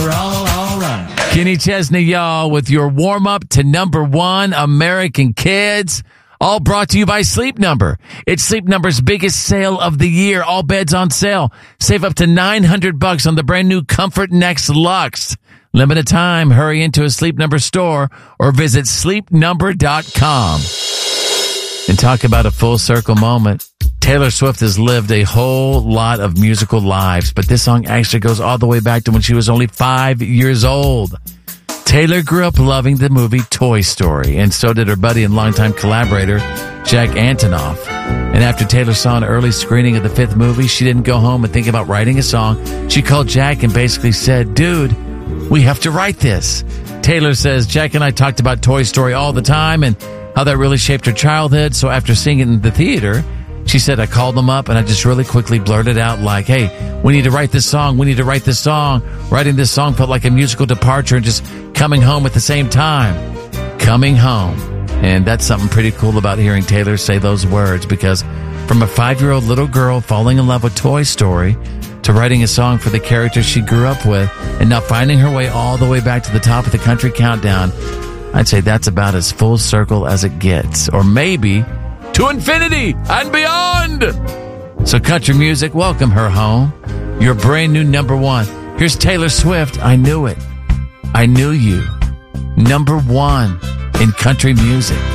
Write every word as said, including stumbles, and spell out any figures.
we're all all right. Kenny Chesney, y'all, with your warm-up to number one, American Kids. All brought to you by Sleep Number. It's Sleep Number's biggest sale of the year. All beds on sale. Save up to nine hundred bucks on the brand new Comfort Next Luxe. Limited time. Hurry into a Sleep Number store or visit sleep number dot com. And talk about a full circle moment. Taylor Swift has lived a whole lot of musical lives, but this song actually goes all the way back to when she was only five years old. Taylor grew up loving the movie Toy Story, and so did her buddy and longtime collaborator, Jack Antonoff. And after Taylor saw an early screening of the fifth movie, she didn't go home and think about writing a song. She called Jack and basically said, dude, we have to write this. Taylor says, Jack and I talked about Toy Story all the time and how that really shaped her childhood. So after seeing it in the theater, she said, I called them up and I just really quickly blurted out like, hey, we need to write this song. We need to write this song. Writing this song felt like a musical departure and just coming home at the same time. Coming home. And that's something pretty cool about hearing Taylor say those words, because from a five-year-old little girl falling in love with Toy Story to writing a song for the character she grew up with and now finding her way all the way back to the top of the country countdown, I'd say that's about as full circle as it gets. Or maybe to infinity and beyond. So country music, welcome her home. Your brand new number one. Here's Taylor Swift. I knew it. I knew you. Number one in country music.